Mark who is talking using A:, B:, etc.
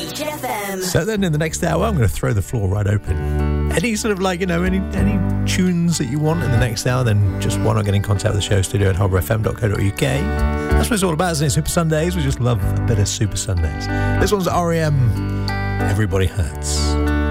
A: HFM.
B: So then in the next hour, I'm going to throw the floor right open. Any sort of any tunes that you want in the next hour, then just why not get in contact with the show studio at harbourfm.co.uk. That's what it's all about, isn't it? Super Sundays. We just love a bit of Super Sundays. This one's R.E.M. Everybody Hurts.